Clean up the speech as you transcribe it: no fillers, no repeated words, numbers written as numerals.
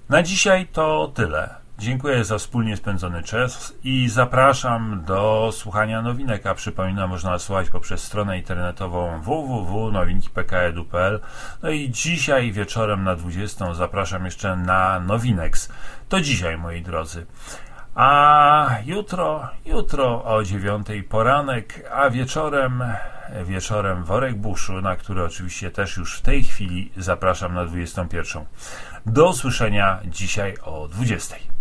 Na dzisiaj to tyle. Dziękuję za wspólnie spędzony czas i zapraszam do słuchania nowinek, a przypominam, można słuchać poprzez stronę internetową www.nowinki.pk.edu.pl. No i dzisiaj wieczorem na 20 zapraszam jeszcze na Nowinex. To dzisiaj, moi drodzy. A jutro o 9 poranek, a wieczorem Worek Buszu, na który oczywiście też już w tej chwili zapraszam na 21. Do usłyszenia dzisiaj o 20.